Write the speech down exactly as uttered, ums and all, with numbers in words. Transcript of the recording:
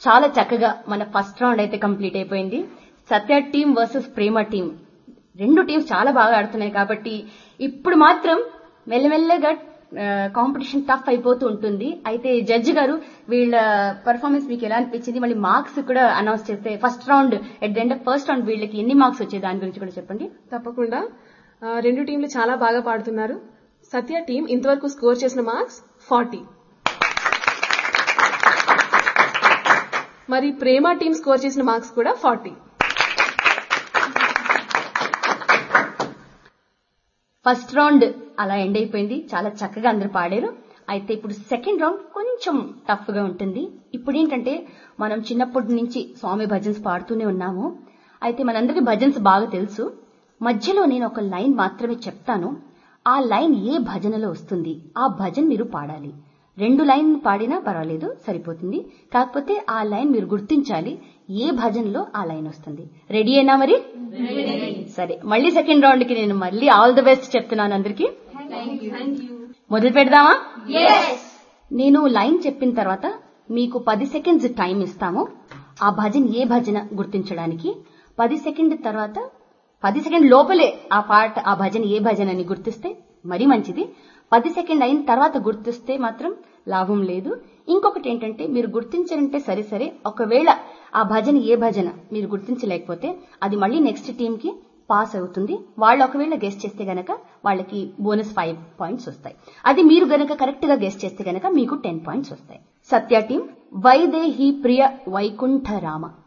చాలా చక్కగా మన ఫస్ట్ రౌండ్ అయితే కంప్లీట్ అయిపోయింది. సత్య టీం వర్సెస్ ప్రేమ టీం, రెండు టీమ్స్ చాలా బాగా ఆడుతున్నాయి కాబట్టి ఇప్పుడు మాత్రం మెల్లమెల్లగా కాంపిటీషన్ టఫ్ అయిపోతూ ఉంటుంది. అయితే జడ్జి గారు వీళ్ళ పర్ఫార్మెన్స్ మీకు ఎలా అనిపించింది, మళ్ళీ మార్క్స్ కూడా అనౌన్స్ చేస్తే first round at the end of first round వీళ్ళకి ఎన్ని మార్క్స్ వచ్చాయి దాని గురించి కూడా చెప్పండి. తప్పకుండా. రెండు టీంలు చాలా బాగా పాడుతున్నారు. సత్య టీం ఇంతవరకు స్కోర్ చేసిన మార్క్స్ ఫార్టీ, మరి ప్రేమ టీం స్కోర్ చేసిన మార్క్స్ కూడా ఫార్టీ. ఫస్ట్ రౌండ్ అలా ఎండ్ అయిపోయింది, చాలా చక్కగా అందరు పాడారు. అయితే ఇప్పుడు సెకండ్ రౌండ్ కొంచెం టఫ్ గా ఉంటుంది. ఇప్పుడు ఏంటంటే మనం చిన్నప్పటి నుంచి స్వామి భజన్స్ పాడుతూనే ఉన్నాము. అయితే మనందరికీ భజన్స్ బాగా తెలుసు. మధ్యలో నేను ఒక లైన్ మాత్రమే చెప్తాను, ఆ లైన్ ఏ భజనలో వస్తుంది ఆ భజన మీరు పాడాలి. రెండు లైన్ పాడినా పర్వాలేదు, సరిపోతుంది. కాకపోతే ఆ లైన్ మీరు గుర్తించాలి, ఏ భజనలో ఆ లైన్ వస్తుంది. రెడీ అయినా మరి? సరే, మళ్ళీ సెకండ్ రౌండ్ కి నేను మళ్ళీ ఆల్ ది బెస్ట్ చెప్తున్నాను అందరికి. మొదలు పెడదామా? నేను లైన్ చెప్పిన తర్వాత మీకు పది సెకండ్స్ టైం ఇస్తాము ఆ భజన ఏ భజన గుర్తించడానికి. పది సెకండ్ తర్వాత పది సెకండ్ లోపలే ఆ పాట ఆ భజన ఏ భజన అని గుర్తిస్తే మరీ మంచిది. పది సెకండ్ అయిన తర్వాత గుర్తిస్తే మాత్రం లాభం లేదు. ఇంకొకటి ఏంటంటే మీరు గుర్తించారంటే సరే సరే, ఒకవేళ ఆ భజన ఏ భజన మీరు గుర్తించలేకపోతే అది మళ్ళీ నెక్స్ట్ టీమ్ కి పాస్ అవుతుంది. వాళ్ళు ఒకవేళ గెస్ట్ చేస్తే గనక వాళ్ళకి బోనస్ ఫైవ్ పాయింట్స్ వస్తాయి. అది మీరు గనక కరెక్ట్ గా గెస్ట్ చేస్తే గనక మీకు టెన్ పాయింట్స్ వస్తాయి. సత్య టీం వైదేహి ప్రియ వైకుంఠ రామ.